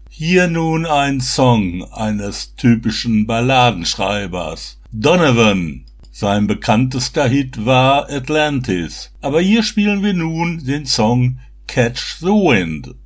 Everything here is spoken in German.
Hier nun ein Song eines typischen Balladenschreibers. Donovan. Sein bekanntester Hit war Atlantis. Aber hier spielen wir nun den Song Catch the Wind.